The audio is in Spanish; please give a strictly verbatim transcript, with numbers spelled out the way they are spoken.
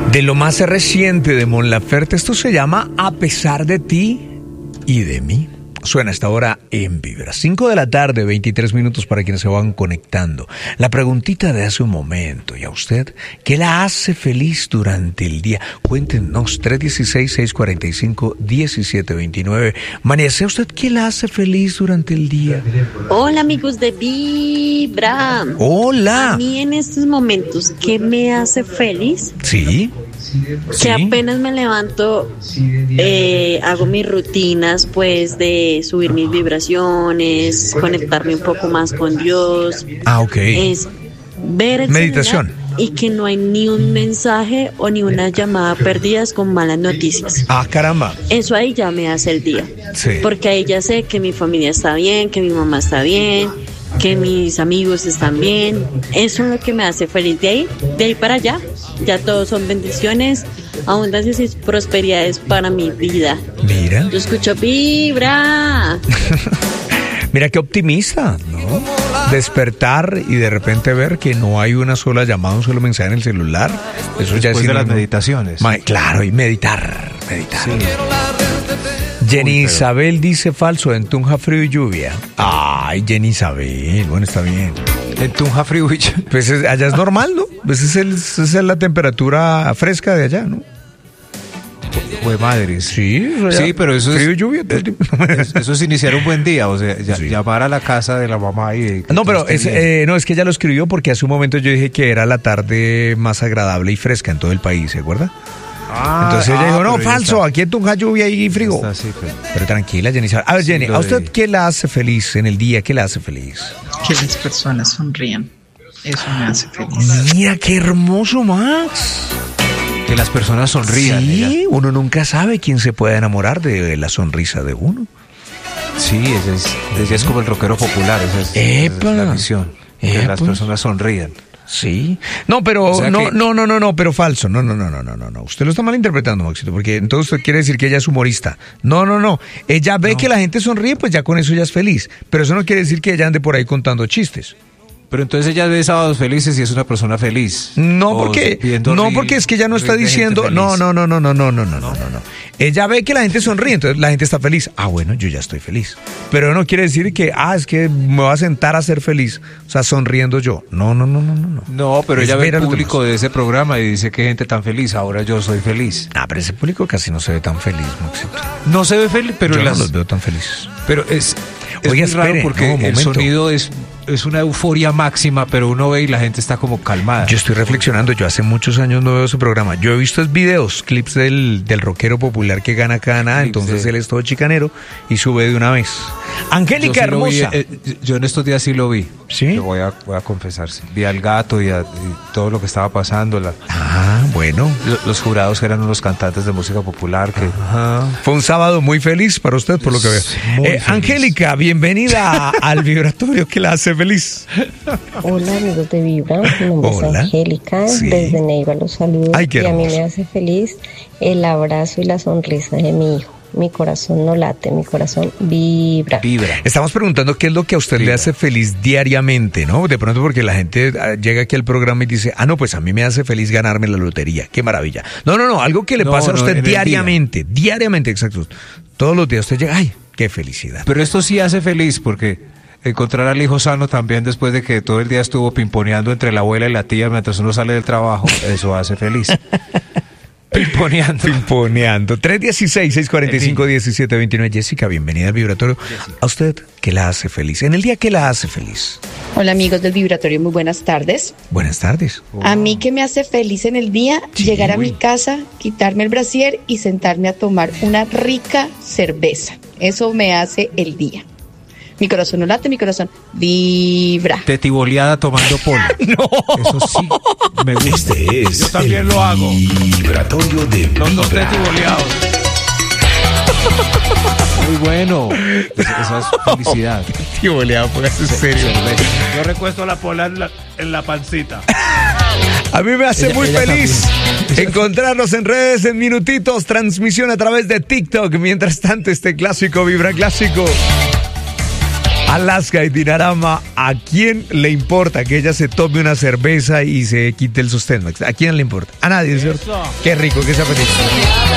De lo más reciente de Mon Laferte, esto se llama A pesar de ti y de mí. Suena hasta ahora en Vibra. cinco de la tarde, veintitrés minutos para quienes se van conectando. La preguntita de hace un momento. ¿Y a usted qué la hace feliz durante el día? Cuéntenos. tres uno seis, seis cuatro cinco, uno siete dos nueve. María, ¿a usted qué la hace feliz durante el día? Hola, amigos de Vibra. Hola. A mí en estos momentos, ¿qué me hace feliz? Sí. Que ¿Sí? apenas me levanto, eh, hago mis rutinas, pues, de subir mis vibraciones, conectarme un poco más con Dios. Ah, ok. Es ver el Meditación. celular y que no hay ni un mensaje o ni una llamada perdidas con malas noticias. Ah, caramba. Eso ahí ya me hace el día. Sí. Porque ahí ya sé que mi familia está bien, que mi mamá está bien, que mis amigos están bien. Eso es lo que me hace feliz. De ahí, de ahí para allá, ya todos son bendiciones, abundancias y prosperidades para mi vida. Mira. Yo escucho Vibra. Mira qué optimista, ¿no? Despertar y de repente ver que no hay una sola llamada, un solo mensaje en el celular. Eso ya es Después de las sinónimo. meditaciones. Ma- Claro, y meditar, meditar. Sí. Jenny Uy, pero- Isabel dice falso, en Tunja frío y lluvia. Ay, Jenny Isabel, bueno, está bien. En Tunja Friwich. Pues es- allá es normal, ¿no? Pues es el- esa es la temperatura fresca de allá, ¿no? Fue madre. Sí, o sea, Sí, pero eso frío y es, lluvia todo el tiempo. es- eso es iniciar un buen día, o sea, ya- Sí. llamar a la casa de la mamá y... que No, todo pero esté es, bien. eh, no, es que ella lo escribió porque hace un momento yo dije que era la tarde más agradable y fresca en todo el país, ¿se acuerda? Ah, Entonces ella ah, dijo, no, pero ya falso, está. aquí en Tunja lluvia y frío. Está así, pero- Pero tranquila, Jenny. A ver, Sí, Jenny, lo ¿a usted de- qué la hace feliz en el día? ¿Qué la hace feliz? Que las personas sonrían. Eso me hace feliz. Mira, qué hermoso, Max. Que las personas sonrían. Sí, ella. uno nunca sabe quién se puede enamorar de la sonrisa de uno. Sí, ella es, ella es como el rockero popular, esa es, esa es Epa. la misión. Que Epa. las personas sonrían. Sí. No, pero O sea no, que- no, no, no, no, pero falso. No, no, no, no, no, no, no. Usted lo está malinterpretando, Maxito, porque entonces usted quiere decir que ella es humorista. No, no, no. Ella ve que la gente sonríe, pues ya con eso ya es feliz. Pero eso no quiere decir que ella ande por ahí contando chistes. Pero entonces ella ve Sábados Felices y es una persona feliz. No, O porque viendo no reels- porque es que ella no está reels de gente diciendo, feliz. no, no, no, no, no, no, no, no, no, no, no. Ella ve que la gente sonríe, entonces la gente está feliz. Ah, bueno, yo ya estoy feliz. Pero no quiere decir que, ah, es que me voy a sentar a ser feliz, o sea, sonriendo yo. No, no, no, no, no, no. No, pero Es ella ve ver a el los público demás. de ese programa y dice que gente tan feliz, ahora yo soy feliz. Ah, pero ese público casi no se ve tan feliz, Maxito. No se ve feliz, pero Yo las- no los veo tan felices. Pero es, es Oiga, muy raro espere, porque no, un el momento. sonido es, es una euforia máxima, pero uno ve y la gente está como calmada. Yo estoy reflexionando, yo hace muchos años no veo ese programa. Yo he visto videos, clips del, del rockero popular que gana cada nada, Clips entonces de- él es todo chicanero y sube de una vez. Angélica Yo sí lo vi, hermosa. eh, yo en estos días sí lo vi. ¿Sí? Lo voy a, voy a confesar. Sí. Vi al gato y, a- y todo lo que estaba pasando. la- Ah, bueno. lo- los jurados eran unos cantantes de música popular que... Ajá. Fue un sábado muy feliz para usted, por lo que veo. Muy Eh, feliz. Angélica, bienvenida al vibratorio que la hace feliz. Hola amigos de Vibra, mi nombre Hola. es Angélica, Sí. desde Neiva los saludos. Ay, qué y a mí hermoso. me hace feliz el abrazo y la sonrisa de mi hijo. Mi corazón no late, mi corazón vibra. Vibra. Estamos preguntando qué es lo que a usted le Vibra. hace feliz diariamente, ¿no? De pronto porque la gente ah, llega aquí al programa y dice, ah, no, pues a mí me hace feliz ganarme la lotería. Qué maravilla. No, no, no, algo que le No, pasa a no, usted en el diariamente, diariamente, exacto. Todos los días usted llega, ay, qué felicidad. Pero esto sí hace feliz porque encontrar al hijo sano también después de que todo el día estuvo pimponeando entre la abuela y la tía mientras uno sale del trabajo, eso hace feliz. Pimponeando. Pimponeando. tres uno seis, seis cuatro cinco, uno siete dos nueve. Jessica, bienvenida al vibratorio. ¿A usted qué la hace feliz? En el día, ¿qué la hace feliz? Hola amigos del Vibratorio, muy buenas tardes. Buenas tardes. A mí que me hace feliz en el día, Sí, llegar a uy. mi casa, quitarme el brasier y sentarme a tomar una rica cerveza. Eso me hace el día. Mi corazón no late, mi corazón vibra. Tetiboleada tomando polo. No. Eso sí, me gusta. Este es Yo también el lo hago. Vibratorio de Los dos Vibra. tetiboleados. Muy bueno. Esa es felicidad. Tío, boleado, póngase en serio. Yo recuesto la pola en la, en la pancita. A mí me hace Ella- muy ella feliz también. encontrarnos en redes en minutitos, transmisión a través de TikTok. Mientras tanto, este clásico Vibra Clásico. Alaska y Dinarama, ¿a quién le importa que ella se tome una cerveza y se quite el Sustenmax? ¿A quién le importa? A nadie, ¿cierto? Qué rico, qué se apetece.